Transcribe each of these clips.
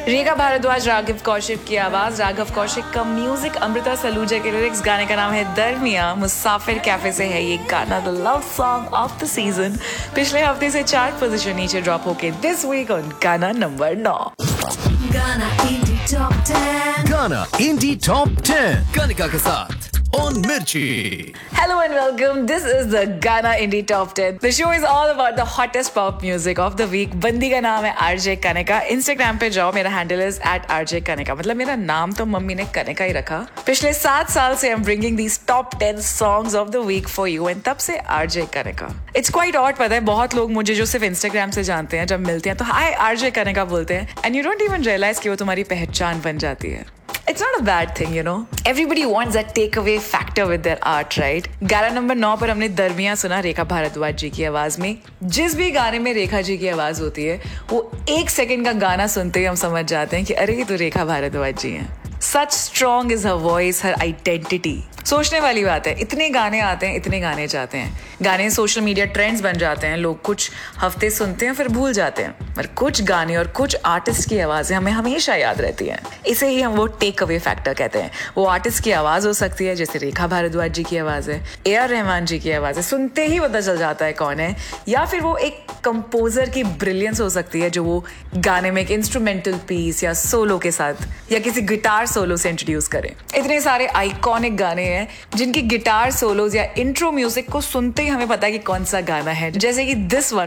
रेखा भारद्वाज, राघव कौशिक की आवाज, राघव कौशिक का म्यूजिक, अमृता सलूजा के लिरिक्स। गाने का नाम है दरमियां। मुसाफिर कैफे से है ये गाना, the love song of the season. पिछले हफ्ते से 4 पोजीशन नीचे ड्रॉप होके दिस वीक ऑन गाना नंबर 9। गाना इंडी टॉप 10। गाना इंडी टॉप 10 कनिका के साथ on Mirchi. Hello and welcome. This is the Ghana Indie Top 10. The show is all about the hottest pop music of the week. बंदी का नाम है RJ कनिका। Instagram पे जाओ, मेरा हैंडल is @RJ कनिका। मतलब मेरा नाम तो मम्मी ने कनिका ही रखा। पिछले 7 साल से I'm bringing these top 10 songs of the week for you and तब से RJ Kanika. It's quite odd, पता है, बहुत लोग मुझे जो सिर्फ Instagram से जानते हैं, जब मिलते हैं तो हाय RJ कनिका बोलते हैं and you don't even realize कि वो तुम्हारी पहचान बन जाती है। It's not a bad thing, you know. Everybody wants that takeaway factor with their art, right? गाना नंबर 9 पर हमने दरमियां सुना रेखा भारद्वाज जी की आवाज में। जिस भी गाने में रेखा जी की आवाज होती है, वो 1 सेकंड का गाना सुनते ही हम समझ जाते हैं कि अरे ये तो रेखा भारद्वाज जी हैं। Such strong is her voice, her identity. सोचने वाली बात है, इतने गाने आते हैं, इतने गाने जाते हैं। गाने सोशल मीडिया ट्रेंड्स बन जाते हैं, लोग कुछ हफ्ते सुनते हैं फिर भूल जाते हैं, पर कुछ गाने और कुछ आर्टिस्ट की आवाज़ें हमें हमेशा याद रहती हैं। इसे ही हम वो टेक अवे फैक्टर कहते हैं। वो आर्टिस्ट की आवाज़ हो सकती है, जैसे रेखा भारद्वाज जी की आवाज़ है, AR रहमान जी की आवाज़ है, सुनते ही पता चल जाता है कौन है। या फिर वो एक कंपोजर की ब्रिलियंस हो सकती है, जो वो गाने में एक इंस्ट्रूमेंटल पीस या सोलो के साथ या किसी गिटार सोलो से इंट्रोड्यूस करे। इतने सारे आइकॉनिक गाने हैं जिनकी गिटार सोलोज या इंट्रो म्यूजिक को सुनते ही हमें पता है कि कौन सा गाना है, जैसे कि दिस वन।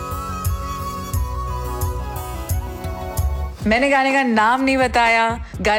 मैंने गाने का नाम नहीं बताया।